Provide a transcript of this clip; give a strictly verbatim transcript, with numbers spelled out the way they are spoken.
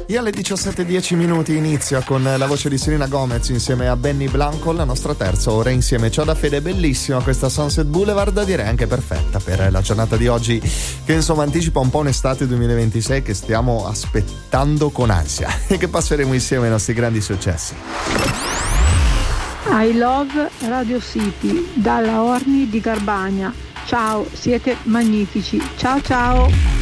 E alle diciassette e dieci minuti inizia con la voce di Selena Gomez insieme a Benny Blanco la nostra terza ora insieme. Ciao da Fede, bellissima questa Sunset Boulevard, direi anche perfetta per la giornata di oggi, che insomma anticipa un po' un'estate duemilaventisei che stiamo aspettando con ansia e che passeremo insieme ai nostri grandi successi. I love Radio City dalla Orni di Garbagna. Ciao, siete magnifici. Ciao ciao.